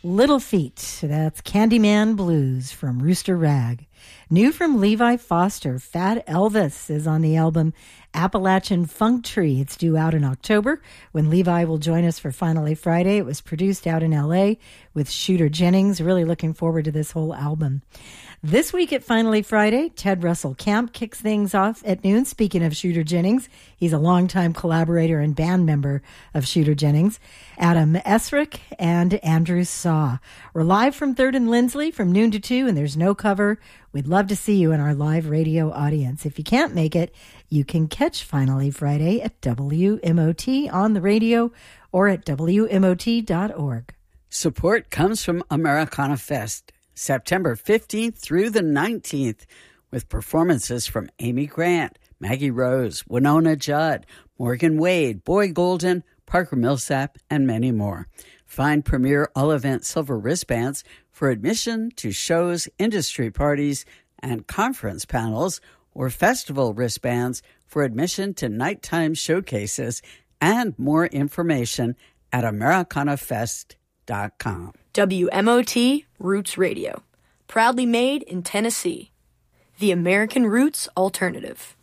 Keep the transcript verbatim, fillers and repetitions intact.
Little Feat, that's Candyman Blues from Rooster Rag. New from Levi Foster, Fat Elvis is on the album Appalachian Funk Tree. It's due out in October when Levi will join us for Finally Friday. It was produced out in L A with Shooter Jennings. Really looking forward to this whole album. This week at Finally Friday, Ted Russell Camp kicks things off at noon. Speaking of Shooter Jennings, he's a longtime collaborator and band member of Shooter Jennings. Adam Esrick and Andrew Saw. We're live from third and Lindsley from noon to two, and there's no cover. We'd love to see you in our live radio audience. If you can't make it, you can catch Finally Friday at W M O T on the radio or at W M O T dot org. Support comes from Americana Fest, September fifteenth through the nineteenth, with performances from Amy Grant, Maggie Rose, Winona Judd, Morgan Wade, Boy Golden, Parker Millsap, and many more. Find premier all-event silver wristbands for admission to shows, industry parties, and conference panels, or festival wristbands for admission to nighttime showcases, and more information at americana fest dot com. W M O T Roots Radio, proudly made in Tennessee. The American Roots Alternative.